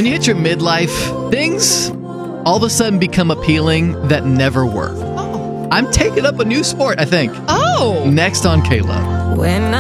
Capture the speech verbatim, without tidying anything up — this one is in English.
When you hit your midlife, things all of a sudden become appealing that never were. Oh. I'm taking up a new sport, I think. Oh. Next on K-Love. When I